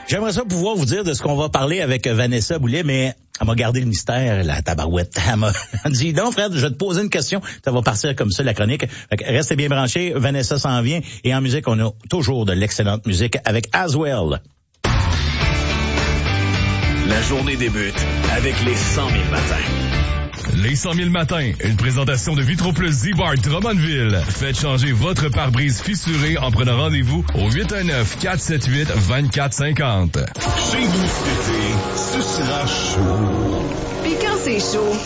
J'aimerais ça pouvoir vous dire de ce qu'on va parler avec Vanessa Boulet, mais elle m'a gardé le mystère, la tabarouette. Elle m'a dit, non, Fred, je vais te poser une question. Ça va partir comme ça, la chronique. Fait que restez bien branchés. Vanessa s'en vient. Et en musique, on a toujours de l'excellente musique avec Aswell. La journée débute avec les 100 000 matins. Les 100 000 matins, une présentation de Vitroplus Z-Bar Drummondville. Faites changer votre pare-brise fissuré en prenant rendez-vous au 819-478-2450. Chez vous cet été, ce sera chaud. Puis quand c'est chaud,